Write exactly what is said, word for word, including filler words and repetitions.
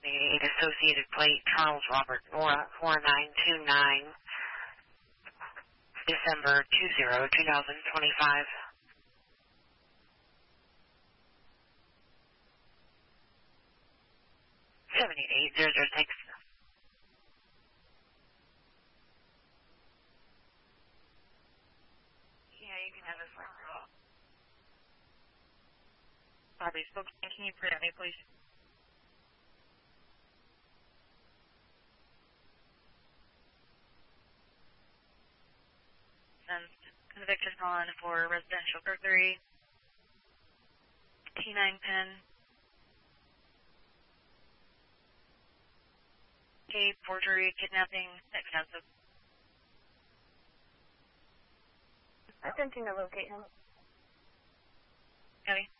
eight Associated Plate, Charles Robert Nora, four nine two nine, December twentieth, twenty twenty-five. seven eight eight zero zero six. Yeah, you can have this one. Bobby, Spokane, can you pray at me, please? And convicted on for residential burglary, T nine pen, K forgery, kidnapping, extensive. Attempting to locate him. Abby?